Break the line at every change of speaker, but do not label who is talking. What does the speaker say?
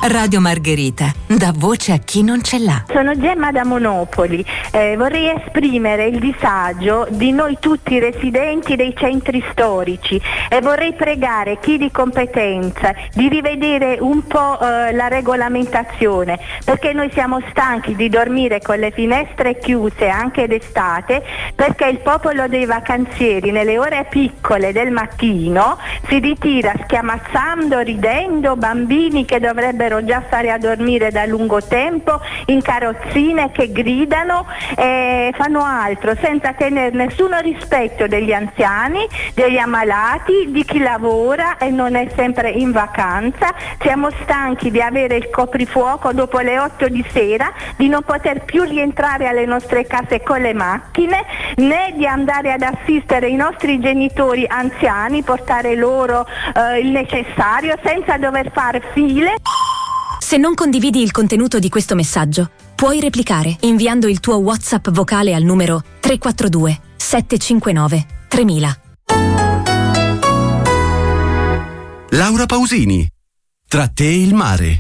Radio Margherita, dà voce a chi non ce l'ha.
Sono Gemma da Monopoli. Vorrei esprimere il disagio di noi tutti residenti dei centri storici e vorrei pregare chi di competenza di rivedere un po' la regolamentazione, perché noi siamo stanchi di dormire con le finestre chiuse anche d'estate, perché il popolo dei vacanzieri nelle ore piccole del mattino si ritira schiamazzando, ridendo, bambini che dovrebbero già stare a dormire da lungo tempo in carrozzine che gridano e fanno altro senza tenere nessuno rispetto degli anziani, degli ammalati, di chi lavora e non è sempre in vacanza. Siamo stanchi di avere il coprifuoco dopo le 8 di sera, di non poter più rientrare alle nostre case con le macchine, né di andare ad assistere i nostri genitori anziani, portare loro il necessario senza dover fare file.
Se non condividi il contenuto di questo messaggio, puoi replicare inviando il tuo WhatsApp vocale al numero 342 759 3000.
Laura Pausini. Tra te e il mare.